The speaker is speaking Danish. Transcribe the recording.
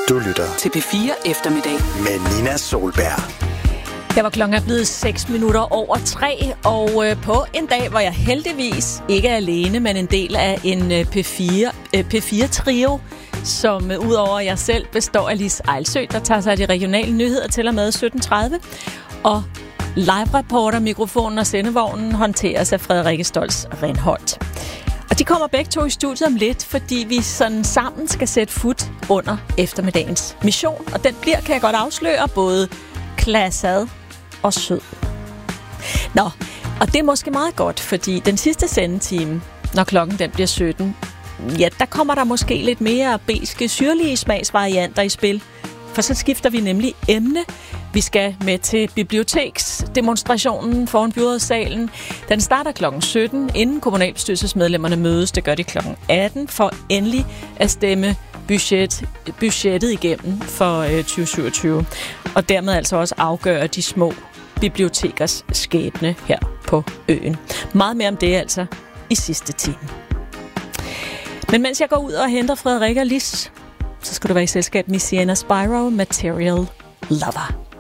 Du lytter til P4 Eftermiddag med Nina Solberg. Her var klokken blevet 3:06, og på en dag, hvor jeg heldigvis ikke er alene, men en del af en P4-trio, som udover jeg selv består af Lis Ejlsø, der tager sig af de regionale nyheder til og med 17:30, og live-reporter, mikrofonen og sendevognen håndteres af Frederikke Stolz Renholdt. Og de kommer begge to i studiet om lidt, fordi vi sådan sammen skal sætte fut under eftermiddagens mission, og den bliver, kan jeg godt afsløre, både klassad og sød. Nå, og det er måske meget godt, fordi den sidste sendetime, når klokken den bliver 17, ja, der kommer der måske lidt mere beske, syrlige smagsvarianter i spil, for så skifter vi nemlig emne. Vi skal med til biblioteksdemonstrationen foran byrådssalen. Den starter klokken 17, inden kommunalbestyrelsesmedlemmerne mødes. Det gør de klokken 18, for endelig at stemme budgettet igennem for 2027. Og dermed altså også afgøre de små bibliotekers skæbne her på øen. Meget mere om det altså i sidste time. Men mens jeg går ud og henter Frederikke og Lis, så skal du være i selskab med Sienna Spyro, Material Lover.